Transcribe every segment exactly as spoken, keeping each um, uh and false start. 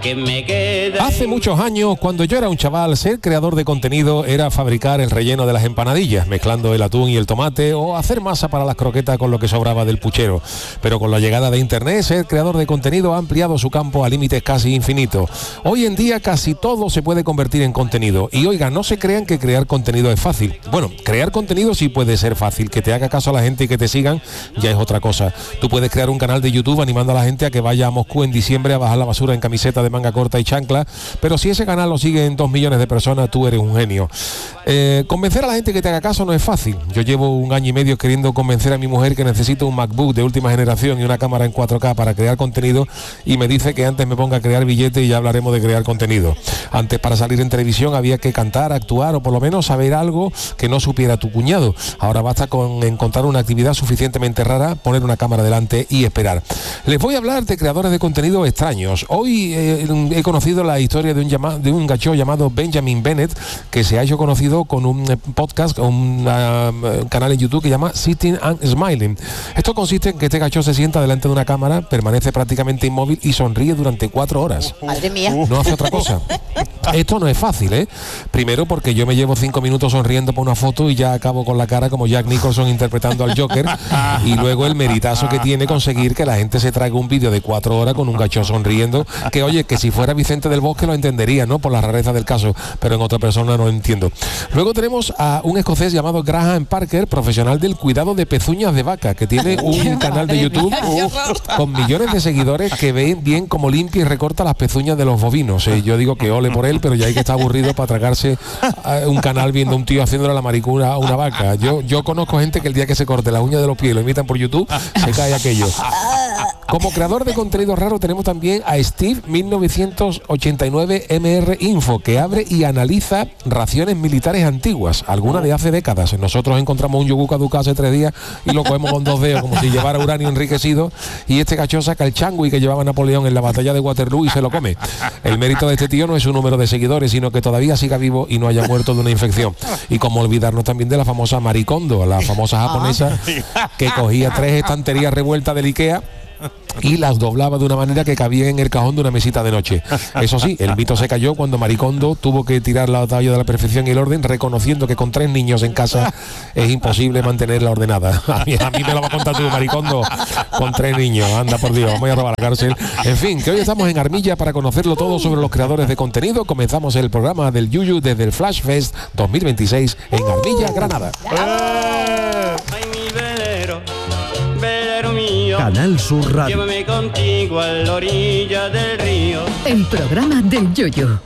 que me queda. Hace muchos años, cuando yo era un chaval, ser creador de contenido era fabricar el relleno de las empanadillas, mezclando el atún y el tomate, o hacer masa para las croquetas con lo que sobraba del puchero. Pero con la llegada de internet, ser creador de contenido ha ampliado su campo a límites casi infinitos. Hoy en día casi todo se puede convertir en contenido. Y oiga, no se crean que crear contenido es fácil. Bueno, crear contenido sí puede ser fácil. Que te haga caso a la gente y que te sigan ya es otra cosa. Tú puedes crear un canal de YouTube animando a la gente a que vaya a Moscú en diciembre a bajar la basura en camiseta de manga corta y chancla, pero si ese canal lo siguen dos millones de personas, tú eres un genio. Eh, convencer a la gente que te haga caso no es fácil. Yo llevo un año y medio queriendo convencer a mi mujer que necesito un MacBook de última generación y una cámara en cuatro K para crear contenido, y me dice que antes me ponga a crear billetes y ya hablaremos de crear contenido. Antes, para salir en televisión había que cantar, actuar o por lo menos saber algo que no supiera tu cuñado. Ahora basta con encontrar una actividad suficientemente rara, poner una cámara delante y esperar. Les voy a hablar de creadores de contenido extraños. Hoy eh, he conocido la historia de un, llama, de un gacho llamado Benjamin Bennett, que se ha hecho conocido con un podcast, un uh, canal en YouTube que llama Sitting and Smiling. Esto consiste en que este gacho se sienta delante de una cámara, permanece prácticamente inmóvil y sonríe durante cuatro horas. Madre mía. No hace otra cosa. Esto no es fácil, ¿eh? Primero porque yo me llevo cinco minutos sonriendo por una foto y ya acabo con la cara como Jack Nicholson interpretando al Joker, y luego el meritazo que tiene conseguir que la gente se traiga un vídeo de cuatro horas con un gacho sonriendo, que oye, que si fuera Vicente del Bosque lo entendería, ¿no? Por la rareza del caso, pero en otra persona no lo entiendo. Luego tenemos a un escocés llamado Graham Parker, profesional del cuidado de pezuñas de vaca, que tiene un canal de YouTube con millones de seguidores que ven bien cómo limpia y recorta las pezuñas de los bovinos. Eh, yo digo que ole por él, pero ya hay que estar aburrido para tragarse un canal viendo a un tío haciéndole la maricuna a una vaca. Yo, yo conozco gente que el día que se corte las uñas de los pies y lo imitan por YouTube, se cae aquello. Como creador de contenido raro tenemos también a Steve mil novecientos ochenta y nueve M R Info, que abre y analiza raciones militares antiguas, algunas de hace décadas. Nosotros encontramos un yogur caducado hace tres días y lo cogemos con dos dedos como si llevara uranio enriquecido, y este gacho saca el changui que llevaba Napoleón en la batalla de Waterloo y se lo come. El mérito de este tío no es su número de seguidores, sino que todavía siga vivo y no haya muerto de una infección. Y como olvidarnos también de la famosa Marie Kondo, la famosa japonesa que cogía tres estanterías revueltas del Ikea y las doblaba de una manera que cabía en el cajón de una mesita de noche. Eso sí, el mito se cayó cuando Marie Kondo tuvo que tirar la batalla de la perfección y el orden, reconociendo que con tres niños en casa es imposible mantenerla ordenada. A mí, a mí me lo va a contar tú, Marie Kondo, con tres niños. Anda, por Dios, voy a robar la cárcel. En fin, que hoy estamos en Armilla para conocerlo todo sobre los creadores de contenido. Comenzamos el programa del Yuyu desde el Flash Fest dos mil veintiséis en Armilla, Granada. Canal Sur Radio. Llévame contigo a la orilla del río. El programa del Yoyo.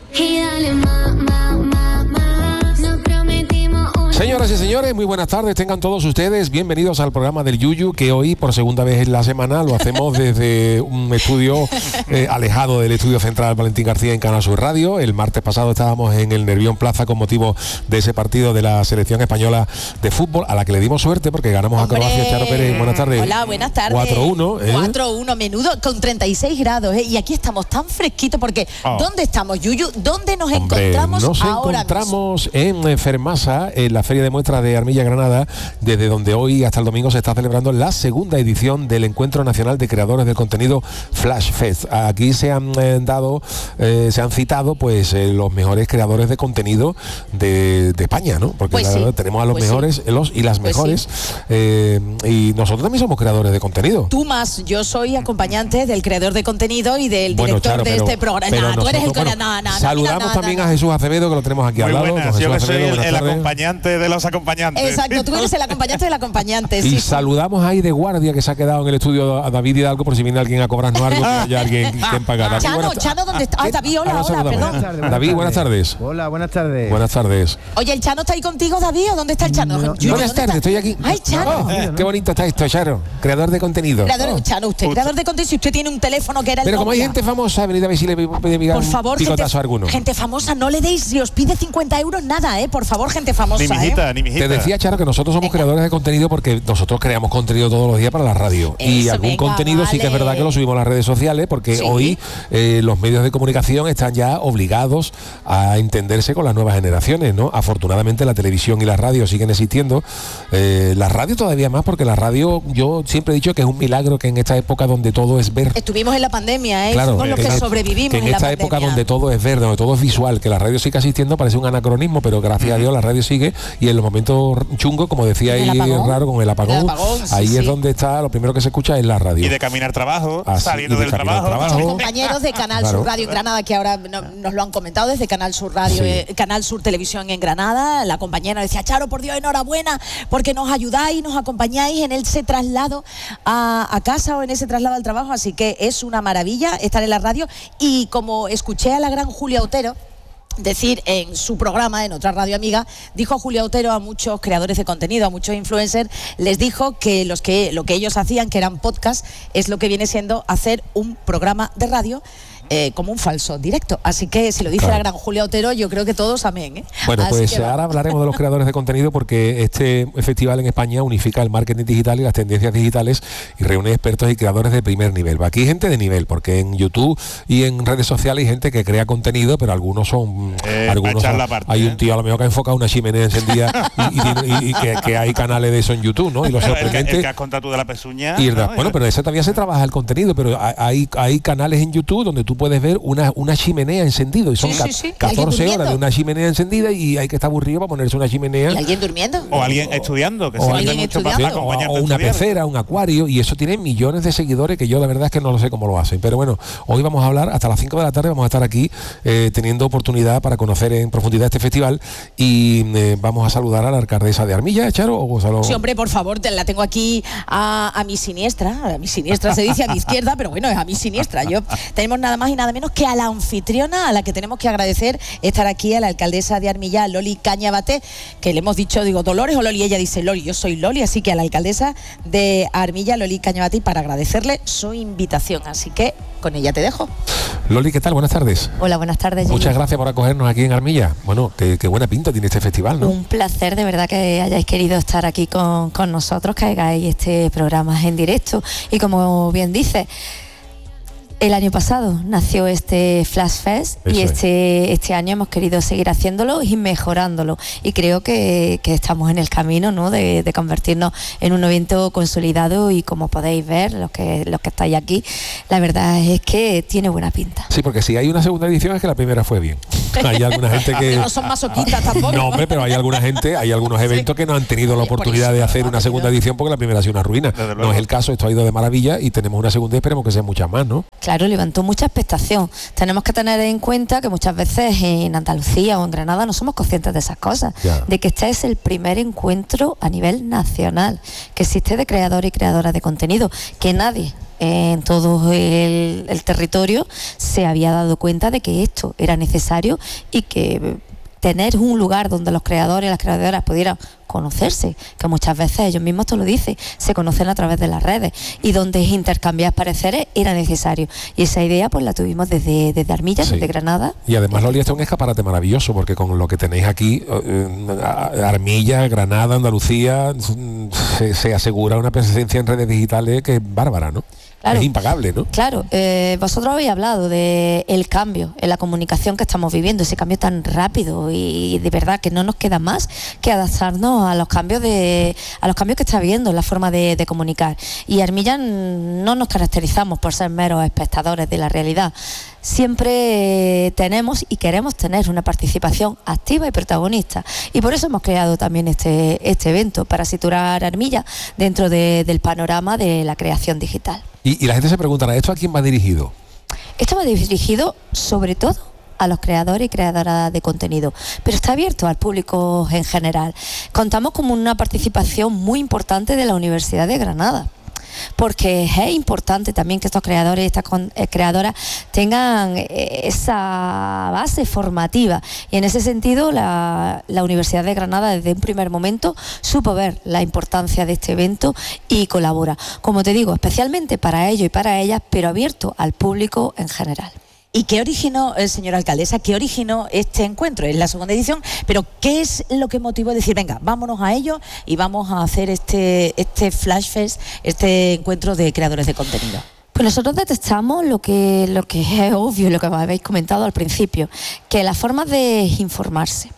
Señoras y señores, muy buenas tardes, tengan todos ustedes bienvenidos al programa del Yuyu, que hoy por segunda vez en la semana lo hacemos desde un estudio eh, alejado del estudio central Valentín García en Canal Sur Radio. El martes pasado estábamos en el Nervión Plaza con motivo de ese partido de la selección española de fútbol, a la que le dimos suerte porque ganamos Hombre, a Croacia. Charo Pérez, buenas tardes. Hola, buenas tardes. cuatro uno, ¿eh? cuatro uno, menudo, con treinta y seis grados, ¿eh? Y aquí estamos tan fresquitos porque Oh. ¿dónde estamos, Yuyu? ¿Dónde nos Hombre, encontramos nos ahora encontramos mismo? en Fermasa, en la Feria de Muestras de Armilla, Granada, desde donde hoy hasta el domingo se está celebrando la segunda edición del Encuentro Nacional de Creadores del Contenido Flash Fest. Aquí se han eh, dado, eh, se han citado pues eh, los mejores creadores de contenido de, de España, ¿no? Porque Pues la, sí, tenemos a los pues mejores sí. los y las Pues mejores, sí. eh, y nosotros también somos creadores de contenido. Tú más, yo soy acompañante del creador de contenido y del Bueno, director Charo, de pero- este programa. pero Nah, tú eres el nosotros, crea- bueno, nah, nah, nah, saludamos nah, nah, también nah, a Jesús Acevedo, que lo tenemos aquí Muy al lado. buenas, Don yo Jesús que soy Acevedo, el, buenas el tardes. acompañante de los acompañantes. Exacto, tú eres el acompañante del acompañante. Y Sí, sí. saludamos ahí de guardia que se ha quedado en el estudio a David Hidalgo por si viene alguien a cobrarnos algo, que haya alguien quien pagar. David, Chano, buenas ta- Chano, ¿dónde está? Ah, David, hola, Ahora hola, saludamos. perdón. David, buenas tardes. Hola, buenas tardes. Buenas tardes. Oye, ¿el Chano está ahí contigo, David? ¿O dónde está el Chano? No, Yuyu, Buenas ¿dónde tardes, está? estoy aquí. Ay, Chano. Oh, qué bonito está esto, Charo. Creador de contenido. Creador, Oh. Chano, usted, creador de contenido, si usted tiene un teléfono que era el Pero como hay Nokia. gente famosa, venid a ver si le puede mirar Por un favor, gente, picotazo a alguno. gente famosa, no le deis, si os pide cincuenta euros, nada, ¿eh? Por favor, gente famosa. Ni mijita, ¿eh? ni mijita. Te decía, Charo, que nosotros somos creadores de contenido porque nosotros creamos contenido todos los días para la radio. y Eso, algún venga, contenido sí que es vale. verdad que lo subimos a las redes sociales porque Sí. hoy eh, los medios de comunicación están ya obligados a entenderse con las nuevas generaciones, ¿no? Afortunadamente la televisión y la radio siguen existiendo. Eh, la radio todavía más, porque la radio, yo siempre he dicho que es un milagro que en esta época donde todo es ver. Estuvimos en la pandemia, ¿eh? Claro, Fuimos los que que en- sobrevivimos que en, en la esta pandemia. época donde todo es verde, donde todo es visual, que la radio sigue asistiendo, parece un anacronismo, pero gracias a Dios la radio sigue, y en los momentos chungos, como decía ¿El ahí apagón? raro con el apagón, El apagón, sí, ahí sí. es donde está, lo primero que se escucha es la radio. Y de caminar trabajo, Así, saliendo y de del caminar trabajo. trabajo. Muchos compañeros de Canal Claro. Sur Radio en Granada, que ahora no- nos lo han comentado desde Canal Sur Radio, Sí. eh, Canal Sur Televisión en Granada. La compañera decía, Charo, por Dios, enhorabuena, porque nos ayudáis, nos acompañáis en ese traslado a, a casa o en ese traslado al trabajo. Así que es una maravilla estar en la radio. Y como escuché a la gran Julia Otero decir en su programa, en otra radio amiga, dijo Julia Otero a muchos creadores de contenido, a muchos influencers, les dijo que, los que lo que ellos hacían, que eran podcast, es lo que viene siendo hacer un programa de radio eh, como un falso directo. Así que si lo dice Claro. la gran Julia Otero, yo creo que todos amén, ¿eh? Bueno, Así pues que va. ahora hablaremos de los creadores de contenido, porque este festival en España unifica el marketing digital y las tendencias digitales y reúne expertos y creadores de primer nivel. Aquí hay gente de nivel, porque en YouTube y en redes sociales hay gente que crea contenido, pero algunos son... Eh, algunos pa' echar son- la parte, hay ¿eh? un tío a lo mejor que ha enfocado una chimenea encendida y, y tiene- y- y que, que hay canales de eso en YouTube, ¿no? Y lo Pero el, que, sorprendente... el que has contado tú de la pezuña. Y, ¿no? bueno, pero ese todavía se trabaja el contenido, pero hay, hay canales en YouTube donde tú puedes ver una, una chimenea encendida y son Sí, ca- sí, sí. Y alguien catorce horas durmiendo. de una chimenea encendida, y hay que estar aburrido para ponerse una chimenea. ¿Y alguien durmiendo? O alguien estudiando, que O se alguien mete mucho para estudiando. o, acompañarte o a una estudiar. pecera, un acuario, y eso tiene millones de seguidores que yo la verdad es que no lo sé cómo lo hacen. Pero bueno, hoy vamos a hablar hasta las cinco de la tarde, vamos a estar aquí eh, teniendo oportunidad para conocer en profundidad este festival, y eh, vamos a saludar a la alcaldesa de Armilla, Charo, o Gonzalo. Sí, hombre, por favor, te la tengo aquí a, a mi siniestra. A mi siniestra se dice a mi izquierda, pero bueno, es a mi siniestra. Yo tenemos nada más y nada menos que a la anfitriona, a la que tenemos que agradecer estar aquí, a la alcaldesa de Armilla, Loli Cañabate, que le hemos dicho, digo, Dolores o Loli, ella dice Loli, yo soy Loli, así que a la alcaldesa de Armilla, Loli Cañabate, y para agradecerle su invitación. Así que con ella te dejo. Loli, ¿qué tal? Buenas tardes. Hola, buenas tardes. Muchas Gillo. gracias por acogernos aquí en Armilla. Bueno, qué, qué buena pinta tiene este festival, ¿no? Un placer, de verdad, que hayáis querido estar aquí con, con nosotros, que hagáis este programa en directo. Y como bien dice, el año pasado nació este Flash Fest Eso y es. este, este año hemos querido seguir haciéndolo y mejorándolo. Y creo que, que estamos en el camino, ¿no?, de, de convertirnos en un evento consolidado, y como podéis ver, los que, los que estáis aquí, la verdad es que tiene buena pinta. Sí, porque si hay una segunda edición es que la primera fue bien. Hay alguna gente que... No son masoquistas tampoco. No, hombre, pero hay alguna gente, hay algunos eventos que no han tenido la Oye, por oportunidad eso, de hacer no una ha segunda tenido. edición porque la primera ha sido una ruina. Desde No luego. es el caso, esto ha ido de maravilla y tenemos una segunda y esperemos que sean muchas más, ¿no? Claro, levantó mucha expectación. Tenemos que tener en cuenta que muchas veces en Andalucía o en Granada no somos conscientes de esas cosas, Ya. de que este es el primer encuentro a nivel nacional que existe de creadores y creadoras de contenido, que nadie en todo el, el territorio se había dado cuenta de que esto era necesario, y que tener un lugar donde los creadores y las creadoras pudieran conocerse, que muchas veces ellos mismos te lo dicen, se conocen a través de las redes, y donde intercambiar pareceres era necesario. Y esa idea pues la tuvimos desde, desde Armilla, Sí. desde Granada. Y además, Loli, esto es un escaparate maravilloso, porque con lo que tenéis aquí, eh, Armilla, Granada, Andalucía, se, se asegura una presencia en redes digitales que es bárbara, ¿no? Claro. Es impagable, ¿no? Claro, eh, vosotros habéis hablado de el cambio en la comunicación que estamos viviendo, ese cambio tan rápido, y de verdad que no nos queda más que adaptarnos a los cambios de a los cambios que está habiendo en la forma de, de comunicar. Y Armilla no nos caracterizamos por ser meros espectadores de la realidad. Siempre tenemos y queremos tener una participación activa y protagonista, y por eso hemos creado también este, este evento, para situar a Armilla dentro de- del panorama de la creación digital. Y, y la gente se preguntará, ¿esto a quién va dirigido? Esto va dirigido sobre todo a los creadores y creadoras de contenido, pero está abierto al público en general. Contamos con una participación muy importante de la Universidad de Granada, porque es importante también que estos creadores y estas con- eh, creadoras tengan eh, esa base formativa, y en ese sentido la, la Universidad de Granada desde un primer momento supo ver la importancia de este evento y colabora, como te digo, especialmente para ellos y para ellas, pero abierto al público en general. ¿Y qué originó, eh, señora alcaldesa, qué originó este encuentro? Es la segunda edición, pero ¿qué es lo que motivó decir, venga, vámonos a ello y vamos a hacer este, este Flash Fest, este encuentro de creadores de contenido? Pues nosotros detectamos lo que, lo que es obvio, lo que habéis comentado al principio, que las formas de informarse,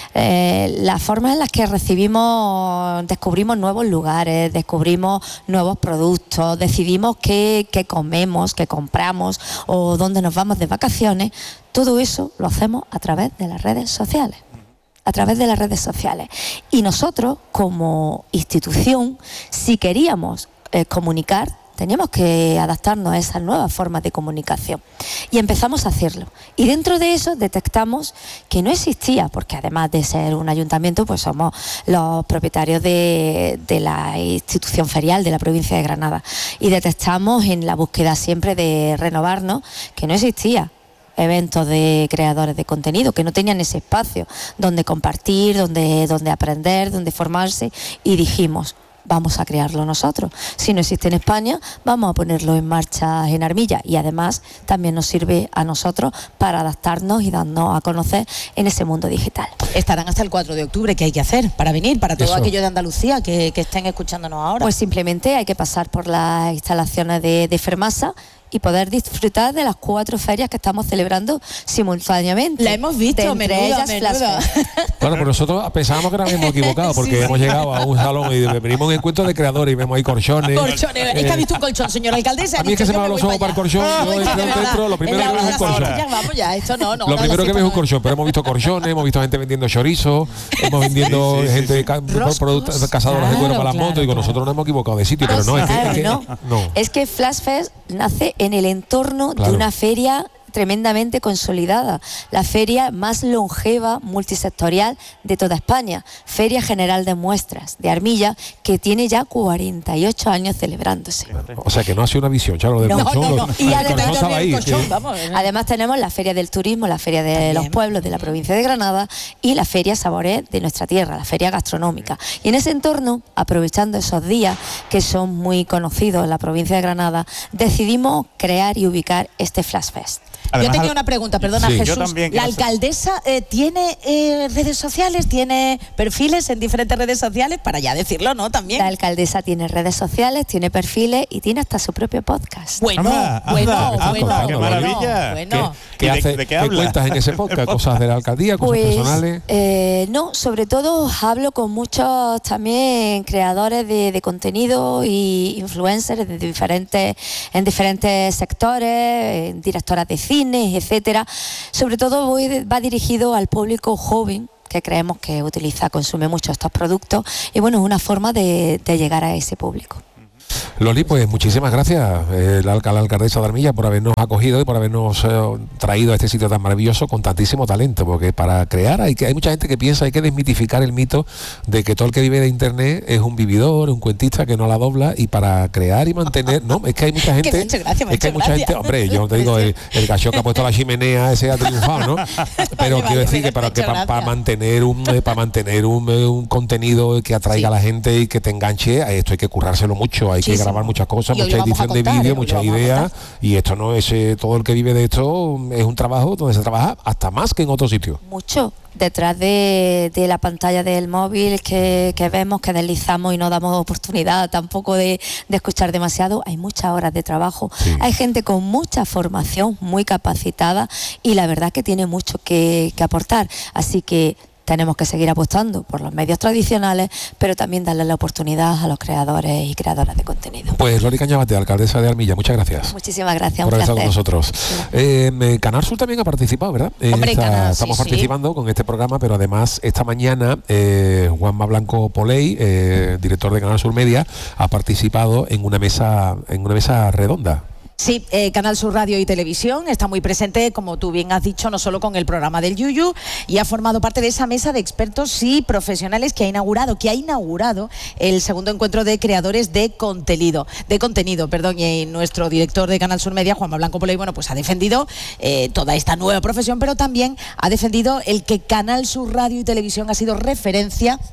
Eh, las formas en las que recibimos, descubrimos nuevos lugares, descubrimos nuevos productos, decidimos qué, qué comemos, qué compramos o dónde nos vamos de vacaciones, todo eso lo hacemos a través de las redes sociales. a través de las redes sociales. Y nosotros, como institución, si queríamos eh, comunicar, teníamos que adaptarnos a esas nuevas formas de comunicación. Y empezamos a hacerlo. Y dentro de eso detectamos que no existía, porque además de ser un ayuntamiento, pues somos los propietarios de, de la institución ferial de la provincia de Granada. Y detectamos en la búsqueda siempre de renovarnos que no existía eventos de creadores de contenido, que no tenían ese espacio donde compartir, donde, donde aprender, donde formarse, y dijimos, vamos a crearlo nosotros. Si no existe en España, vamos a ponerlo en marcha en Armilla, y además también nos sirve a nosotros para adaptarnos y darnos a conocer en ese mundo digital. Estarán hasta el cuatro de octubre, ¿qué hay que hacer para venir? Para todo Eso. aquello de Andalucía que, que estén escuchándonos ahora. Pues simplemente hay que pasar por las instalaciones de, de Fermasa y poder disfrutar de las cuatro ferias que estamos celebrando simultáneamente. La hemos visto, de entre menuda, ellas menuda. Flash Fest. Bueno, pero nosotros pensábamos que nos habíamos equivocado porque Sí, sí. hemos llegado a un salón y venimos a un encuentro de creadores y vemos ahí colchones. Colchones. Es que ha visto un colchón, señora alcaldesa. A mí es que se me van los ojos para el colchón. Ah, Yo es que entro de verdad, dentro, lo primero en la que veo es un hora colchón. santa, ya, vamos ya, esto no, no. Lo no, primero la que veo es un fiesta colchón, pero hemos visto colchones, hemos visto gente vendiendo chorizo, hemos vendiendo Sí, sí, sí, gente sí. ca- Roscos. productos cazadoras de cuero Claro, para las claro, motos, y con claro. nosotros nos hemos equivocado de sitio, pero no, es que, Claro, es que- no. no. Es que Flash Fest nace en el entorno Claro. de una feria tremendamente consolidada, la feria más longeva multisectorial de toda España, Feria General de Muestras de Armilla, que tiene ya cuarenta y ocho años celebrándose. O sea que no ha sido una visión, Charo, del No, colchón. no, lo- no. Y el además colchón estaba ahí. colchón, que- vamos. Además tenemos la Feria del Turismo, la Feria de los También. Pueblos de la provincia de Granada y la Feria Saboré de nuestra tierra, la Feria Gastronómica. Y en ese entorno, aprovechando esos días que son muy conocidos en la provincia de Granada, decidimos crear y ubicar este Flash Fest. Yo tenía una pregunta, perdona, Sí. Jesús. Yo también ¿La quiero saber. alcaldesa eh, tiene eh, redes sociales, tiene perfiles en diferentes redes sociales? Para ya decirlo, ¿no? También. La alcaldesa tiene redes sociales, tiene perfiles y tiene hasta su propio podcast. Bueno, Anda, bueno, anda, bueno, anda, qué bueno, maravilla. bueno. ¿Qué, ¿Y de- hace, de qué qué habla? cuentas en ese podcast? ¿Cosas de la alcaldía, cosas Pues personales? eh, no, sobre todo hablo con muchos también creadores de, de contenido y influencers de diferentes, en diferentes sectores, eh, directoras de cine, etcétera. Sobre todo voy, va dirigido al público joven, que creemos que utiliza, consume mucho estos productos, y bueno, es una forma de, de llegar a ese público. Loli, pues muchísimas gracias, eh, la, alca- la alcaldesa de Armilla, por habernos acogido y por habernos eh, traído a este sitio tan maravilloso con tantísimo talento, porque para crear hay que hay mucha gente que piensa, hay que desmitificar el mito de que todo el que vive de internet es un vividor, un cuentista que no la dobla, y para crear y mantener, no, es que hay mucha gente, Que me ha hecho gracia, me ha es que hay hecho mucha gracia. gente, hombre, yo no te digo el, el gacho que ha puesto la chimenea, ese ha triunfado, ¿no? Pero Vale, quiero vale, decir me que ha para hecho que para gracia. mantener un eh, para mantener un, eh, un contenido que atraiga Sí. a la gente y que te enganche, a esto hay que currárselo mucho, hay que Muchísimo. grabar muchas cosas, Y hoy mucha lo vamos a edición de contar, ¿eh? vídeo, Hoy lo muchas vamos a ideas, contar. y esto no es eh, todo el que vive de esto es un trabajo donde se trabaja hasta más que en otros sitios. Mucho. Detrás de, de la pantalla del móvil que, que vemos, que deslizamos y no damos oportunidad tampoco de, de escuchar demasiado, hay muchas horas de trabajo. Sí. Hay gente con mucha formación, muy capacitada, y la verdad que tiene mucho que, que aportar. Así que tenemos que seguir apostando por los medios tradicionales, pero también darle la oportunidad a los creadores y creadoras de contenido. Pues Loli Cañabate, alcaldesa de Armilla, muchas gracias Muchísimas gracias, un por haber estado con placer. nosotros. Eh, eh, Canal Sur también ha participado, ¿verdad? Eh, Hombre, esta- Canal, sí, estamos sí. participando con este programa, pero además esta mañana eh, Juanma Blanco Poley, eh, director de Canal Sur Media, ha participado en una mesa en una mesa redonda. Sí, eh, Canal Sur Radio y Televisión está muy presente, como tú bien has dicho, no solo con el programa del Yuyu, y ha formado parte de esa mesa de expertos y profesionales que ha inaugurado, que ha inaugurado el segundo encuentro de creadores de contenido, de contenido, perdón, y nuestro director de Canal Sur Media, Juanma Blanco Poley, bueno, pues ha defendido eh, toda esta nueva profesión, pero también ha defendido el que Canal Sur Radio y Televisión ha sido referencia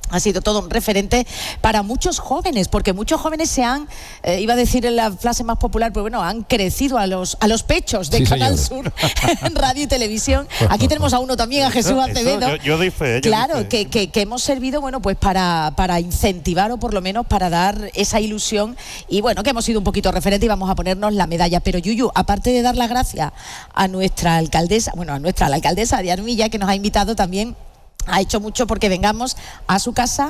ha sido todo un referente para muchos jóvenes, porque muchos jóvenes se han, eh, iba a decir en la frase más popular, pero bueno, han crecido a los a los pechos de Sí, Canal señor. Sur en radio y televisión. Aquí tenemos a uno también, a Jesús Eso- Acevedo. eso yo, yo doy fe. yo Claro, doy fe. que, que, que hemos servido, bueno, pues para, para incentivar o por lo menos para dar esa ilusión y bueno, que hemos sido un poquito referente y vamos a ponernos la medalla. Pero Yuyu, aparte de dar las gracias a nuestra alcaldesa, bueno, a nuestra la alcaldesa de Armilla, que nos ha invitado también, ha hecho mucho porque vengamos a su casa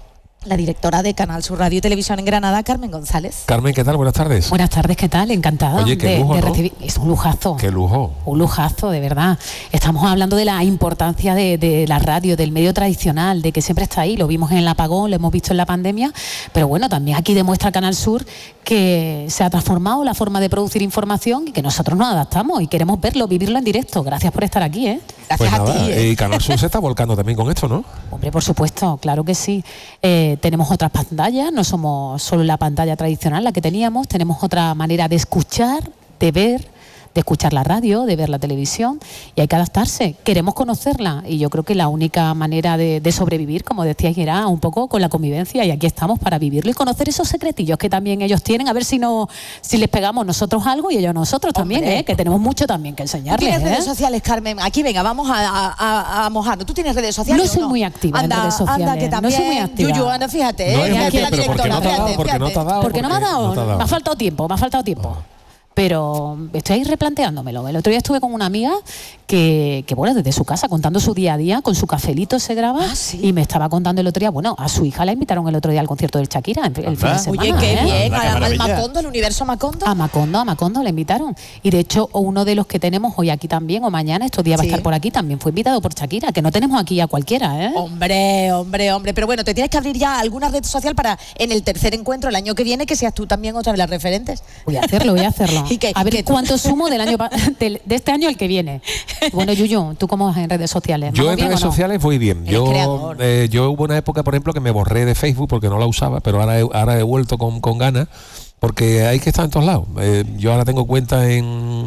la directora de Canal Sur Radio y Televisión en Granada, Carmen González. Carmen, ¿qué tal? Buenas tardes. Buenas tardes, ¿qué tal? Encantada Oye, qué de, lujo, de ¿no? recibir. Es un lujazo. Qué lujo. Un lujazo, de verdad. Estamos hablando de la importancia de, de la radio, del medio tradicional, de que siempre está ahí. Lo vimos en el apagón, lo hemos visto en la pandemia, pero bueno, también aquí demuestra Canal Sur que se ha transformado la forma de producir información y que nosotros nos adaptamos y queremos verlo, vivirlo en directo. Gracias por estar aquí, ¿eh? Gracias Pues a nada, ti. ¿eh? y Canal Sur se está volcando también con esto, ¿no? Hombre, por supuesto, claro que sí. Eh, tenemos otras pantallas, no somos solo la pantalla tradicional la que teníamos, tenemos otra manera de escuchar, de ver, de escuchar la radio, de ver la televisión y hay que adaptarse. Queremos conocerla y yo creo que la única manera de, de sobrevivir, como decíais, era un poco con la convivencia y aquí estamos para vivirlo y conocer esos secretillos que también ellos tienen, a ver si no si les pegamos nosotros algo y ellos a nosotros también, Hombre. ¿eh? Que tenemos mucho también que ¿Tú enseñarles. tienes redes ¿eh? sociales, Carmen? Aquí, venga, vamos a, a, a mojarnos. ¿Tú tienes redes sociales No o soy muy activa en anda, redes sociales, Anda, que no también. soy muy activa. Yuyu, anda, fíjate. No ¿eh? es muy Fíjate activa, la pero ¿por qué no te ha directora, dado? ¿Por qué no te ha dado? Porque no me ha dado, no te ha dado. me ha faltado tiempo, me ha faltado tiempo. Pero estoy ahí replanteándomelo. El otro día estuve con una amiga que, que, bueno, desde su casa, contando su día a día, con su cafelito se graba, Ah, sí. y me estaba contando el otro día, bueno, a su hija la invitaron el otro día al concierto del Shakira, el, el fin de semana. Oye, qué ¿eh? bien. Anda, qué Al, al maravilla. Macondo, el universo Macondo. A Macondo, a Macondo le invitaron. Y de hecho, uno de los que tenemos hoy aquí también, o mañana, estos días va a Sí. estar por aquí, también fue invitado por Shakira, que no tenemos aquí a cualquiera, ¿eh? Hombre, hombre, hombre. Pero bueno, te tienes que abrir ya alguna red social para en el tercer encuentro el año que viene que seas tú también otra de las referentes. Voy a hacerlo, voy a hacerlo. ¿Y qué? A ver ¿Qué tú? cuánto sumo del año pa- del- de este año al que viene. Bueno, Yuyu, ¿tú cómo vas en redes sociales? Yo ¿Vamos en bien redes o no? sociales voy bien. Eres Yo, creador. eh, yo hubo una época, por ejemplo, que me borré de Facebook porque no la usaba, pero ahora he, ahora he vuelto con, con ganas porque hay que estar en todos lados. Eh, yo ahora tengo cuenta en,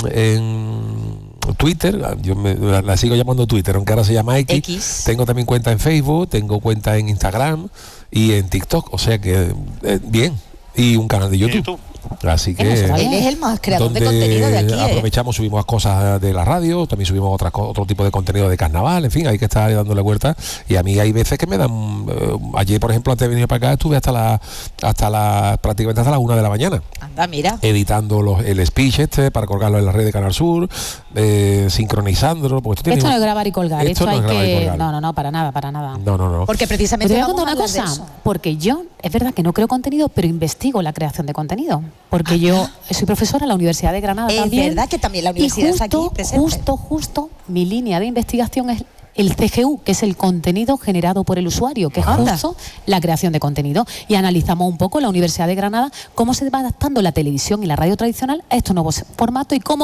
en Twitter, yo me- la, la sigo llamando Twitter, aunque ahora se llama X. X. Tengo también cuenta en Facebook, tengo cuenta en Instagram y en TikTok, o sea que eh, bien. Y un canal de YouTube. YouTube. Así Bueno, que eso va Él es el más creador de donde contenido de aquí. ¿eh? aprovechamos, subimos cosas de la radio, también subimos otras co- otro tipo de contenido de carnaval, en fin, hay que estar dándole vuelta. Y a mí hay veces que me dan, eh, ayer por ejemplo, antes de venir para acá estuve hasta la hasta la prácticamente hasta las una de la mañana Anda, mira. editando los, el speech este para colgarlo en la red de Canal Sur, eh, sincronizándolo, porque esto tiene Esto no un- es grabar y colgar, esto esto, no hay es grabar y que... colgar. No, no, no, para nada, para nada. no, no, no. Porque Pero precisamente te voy a vamos contar una hablar de cosa, eso. porque yo, es verdad que no creo contenido, pero investigo la creación de contenido. Porque yo soy profesora en la Universidad de Granada Es también. verdad que también la y universidad está aquí justo, presente. Justo, justo, mi línea de investigación es el C G U, que es el contenido generado por el usuario, que es Anda. justo la creación de contenido. Y analizamos un poco en la Universidad de Granada cómo se va adaptando la televisión y la radio tradicional a estos nuevos formatos y cómo